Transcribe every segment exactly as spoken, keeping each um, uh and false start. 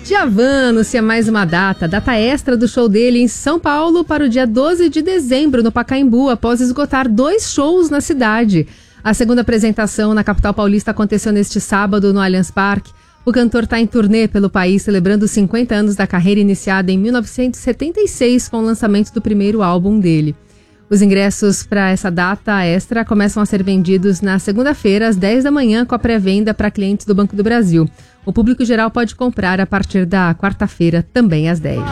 Djavan anuncia mais uma data, data extra do show dele em São Paulo para o dia doze de dezembro, no Pacaembu, após esgotar dois shows na cidade. A segunda apresentação na capital paulista aconteceu neste sábado no Allianz Parque. O cantor está em turnê pelo país, celebrando os cinquenta anos da carreira iniciada em mil novecentos e setenta e seis com o lançamento do primeiro álbum dele. Os ingressos para essa data extra começam a ser vendidos na segunda-feira, às dez da manhã, com a pré-venda para clientes do Banco do Brasil. O público geral pode comprar a partir da quarta-feira, também às dez.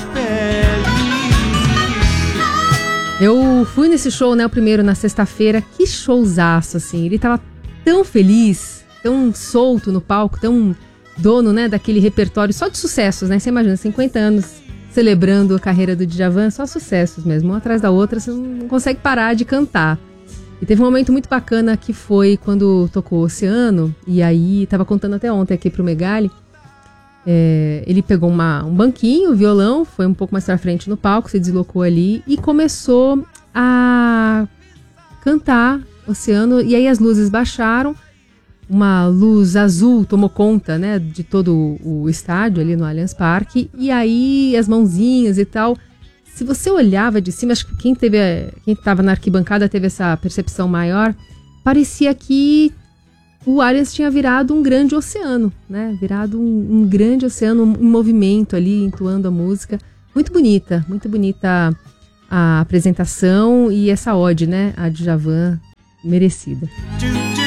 Eu fui nesse show, né, o primeiro na sexta-feira. Que showzaço, assim. Ele tava tão feliz, tão solto no palco, tão dono, né, daquele repertório só de sucessos, né? Você imagina, cinquenta anos celebrando a carreira do Djavan, só sucessos mesmo, uma atrás da outra, você não consegue parar de cantar. E teve um momento muito bacana que foi quando tocou o Oceano, e aí, tava contando até ontem aqui pro Megali, é, ele pegou uma, um banquinho, um violão, foi um pouco mais pra frente no palco, se deslocou ali e começou a cantar Oceano, e aí as luzes baixaram, uma luz azul tomou conta, né, de todo o, o estádio ali no Allianz Parque, e aí as mãozinhas e tal. Se você olhava de cima, acho que quem teve, quem estava na arquibancada teve essa percepção maior, parecia que o Allianz tinha virado um grande oceano, né, virado um, um grande oceano, um, um movimento ali, entoando a música. Muito bonita, muito bonita a apresentação e essa ode, né, a Djavan, merecida.